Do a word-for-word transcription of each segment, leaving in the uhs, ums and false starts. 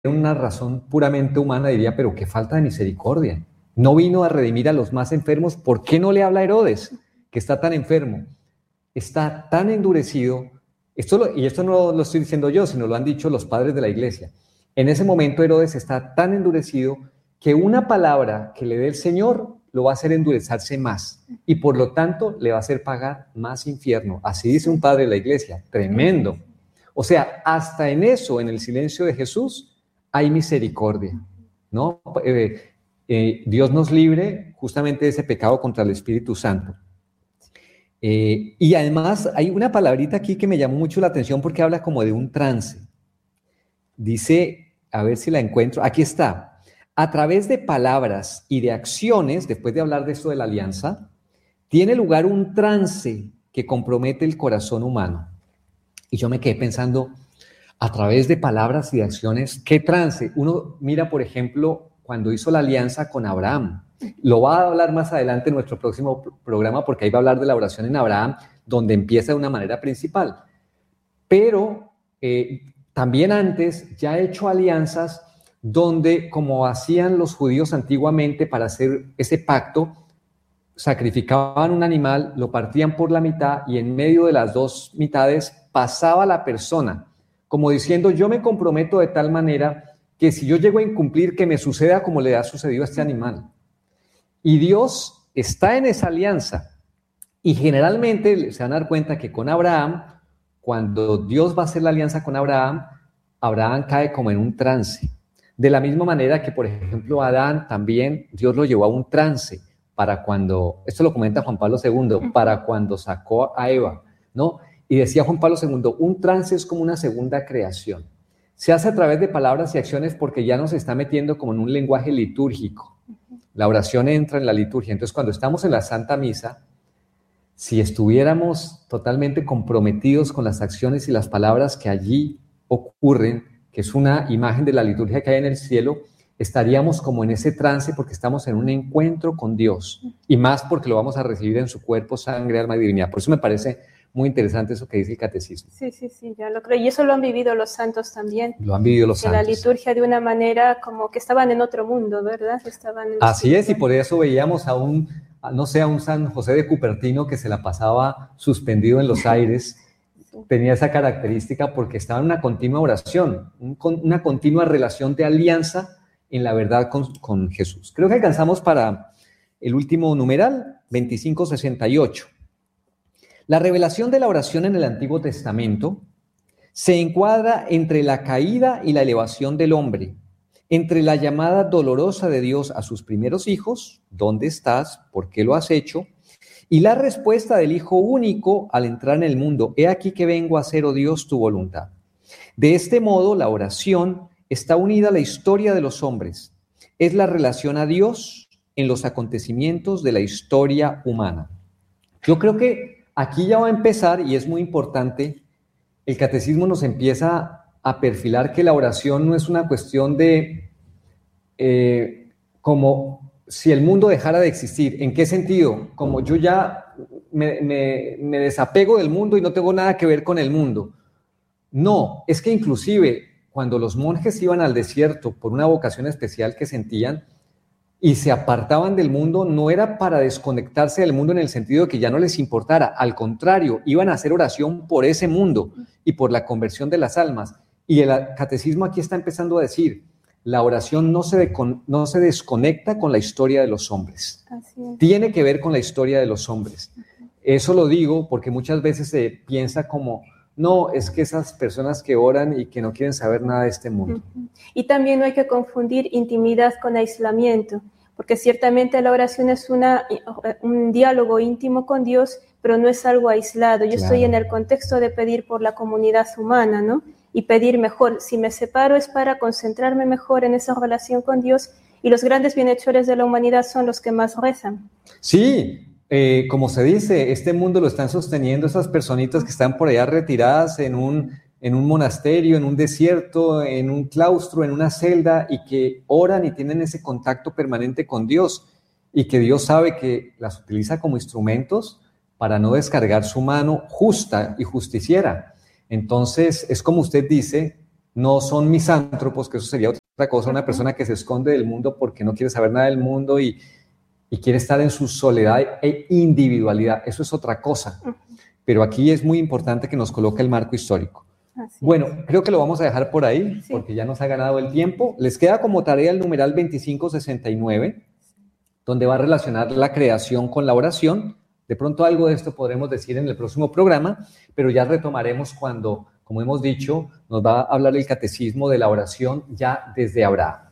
una razón puramente humana, diría, pero qué falta de misericordia. No vino a redimir a los más enfermos. ¿Por qué no le habla a Herodes, que está tan enfermo? Está tan endurecido. Esto lo, y esto no lo estoy diciendo yo, sino lo han dicho los padres de la iglesia. En ese momento Herodes está tan endurecido que una palabra que le dé el Señor lo va a hacer endurecerse más y por lo tanto le va a hacer pagar más infierno. Así dice un padre de la iglesia. Tremendo. O sea, hasta en eso, en el silencio de Jesús, hay misericordia, ¿no? Eh, eh, Dios nos libre justamente de ese pecado contra el Espíritu Santo. Eh, y además hay una palabrita aquí que me llamó mucho la atención porque habla como de un trance. Dice, a ver si la encuentro, aquí está. A través de palabras y de acciones, después de hablar de esto de la alianza, tiene lugar un trance que compromete el corazón humano. Y yo me quedé pensando, a través de palabras y de acciones, ¿qué trance? Uno mira, por ejemplo, cuando hizo la alianza con Abraham. Lo va a hablar más adelante en nuestro próximo programa, porque ahí va a hablar de la oración en Abraham, donde empieza de una manera principal. Pero eh, también antes ya ha hecho alianzas donde, como hacían los judíos antiguamente para hacer ese pacto, sacrificaban un animal, lo partían por la mitad y en medio de las dos mitades pasaba la persona, como diciendo, yo me comprometo de tal manera que si yo llego a incumplir, que me suceda como le ha sucedido a este animal. Y Dios está en esa alianza. Y generalmente se van a dar cuenta que con Abraham, cuando Dios va a hacer la alianza con Abraham, Abraham cae como en un trance. De la misma manera que, por ejemplo, Adán también, Dios lo llevó a un trance para cuando, esto lo comenta Juan Pablo segundo, para cuando sacó a Eva, ¿no? Y decía Juan Pablo segundo, un trance es como una segunda creación. Se hace a través de palabras y acciones porque ya nos está metiendo como en un lenguaje litúrgico. La oración entra en la liturgia. Entonces, cuando estamos en la Santa Misa, si estuviéramos totalmente comprometidos con las acciones y las palabras que allí ocurren, que es una imagen de la liturgia que hay en el cielo, estaríamos como en ese trance porque estamos en un encuentro con Dios, y más porque lo vamos a recibir en su cuerpo, sangre, alma y divinidad. Por eso me parece muy interesante eso que dice el catecismo. Sí, sí, sí, ya lo creo. Y eso lo han vivido los santos también. Lo han vivido los en santos. En la liturgia de una manera como que estaban en otro mundo, ¿verdad? Estaban en Así es, y por eso veíamos a un, no sé, a un San José de Cupertino que se la pasaba suspendido en los aires. Tenía esa característica porque estaba en una continua oración, un, una continua relación de alianza en la verdad con, con Jesús. Creo que alcanzamos para el último numeral, veinticinco sesenta y ocho. La revelación de la oración en el Antiguo Testamento se encuadra entre la caída y la elevación del hombre, entre la llamada dolorosa de Dios a sus primeros hijos, ¿dónde estás? ¿Por qué lo has hecho? Y la respuesta del Hijo único al entrar en el mundo, he aquí que vengo a hacer, oh Dios, tu voluntad. De este modo, la oración está unida a la historia de los hombres. Es la relación a Dios en los acontecimientos de la historia humana. Yo creo que aquí ya va a empezar, y es muy importante, el catecismo nos empieza a perfilar que la oración no es una cuestión de eh, como si el mundo dejara de existir. ¿En qué sentido? Como yo ya me, me, me desapego del mundo y no tengo nada que ver con el mundo. No, es que inclusive cuando los monjes iban al desierto por una vocación especial que sentían y se apartaban del mundo, no era para desconectarse del mundo en el sentido de que ya no les importara. Al contrario, iban a hacer oración por ese mundo y por la conversión de las almas. Y el catecismo aquí está empezando a decir, la oración no se, de, no se desconecta con la historia de los hombres. Así es. Tiene que ver con la historia de los hombres. Eso lo digo porque muchas veces se piensa como, no, es que esas personas que oran y que no quieren saber nada de este mundo. Uh-huh. Y también no hay que confundir intimidad con aislamiento, porque ciertamente la oración es una, un diálogo íntimo con Dios, pero no es algo aislado. Yo claro. Estoy en el contexto de pedir por la comunidad humana, ¿no? Y pedir mejor. Si me separo es para concentrarme mejor en esa relación con Dios, y los grandes bienhechores de la humanidad son los que más rezan. Sí, eh, como se dice, este mundo lo están sosteniendo esas personitas que están por allá retiradas en un, en un monasterio, en un desierto, en un claustro, en una celda, y que oran y tienen ese contacto permanente con Dios, y que Dios sabe que las utiliza como instrumentos para no descargar su mano justa y justiciera. Entonces, es como usted dice, no son misántropos, que eso sería otra cosa, una persona que se esconde del mundo porque no quiere saber nada del mundo y, y quiere estar en su soledad e individualidad, eso es otra cosa. Pero aquí es muy importante que nos coloque el marco histórico. Así bueno, es. Creo que lo vamos a dejar por ahí, sí, porque ya nos ha ganado el tiempo. Les queda como tarea el numeral veinticinco sesenta y nueve, donde va a relacionar la creación con la oración. De pronto algo de esto podremos decir en el próximo programa, pero ya retomaremos cuando, como hemos dicho, nos va a hablar el catecismo de la oración ya desde Abraham.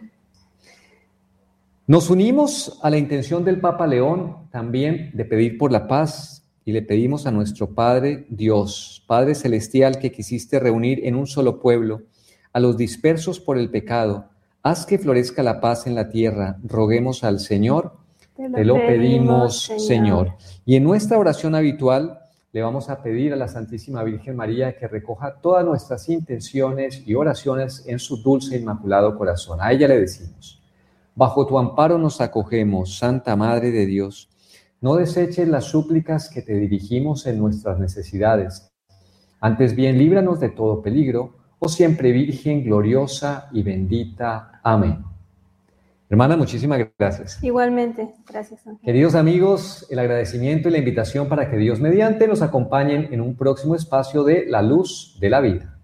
Nos unimos a la intención del Papa León también de pedir por la paz y le pedimos a nuestro Padre Dios, Padre Celestial, que quisiste reunir en un solo pueblo a los dispersos por el pecado, haz que florezca la paz en la tierra, roguemos al Señor. Te lo, Te lo pedimos, pedimos Señor. Señor. Y en nuestra oración habitual le vamos a pedir a la Santísima Virgen María que recoja todas nuestras intenciones y oraciones en su dulce e inmaculado corazón. A ella le decimos: bajo tu amparo nos acogemos, Santa Madre de Dios. No deseches las súplicas que te dirigimos en nuestras necesidades. Antes bien, líbranos de todo peligro, oh siempre Virgen gloriosa y bendita. Amén. Hermana, muchísimas gracias. Igualmente, gracias, Ángel. Queridos amigos, el agradecimiento y la invitación para que Dios mediante nos acompañen en un próximo espacio de La Luz de la Vida.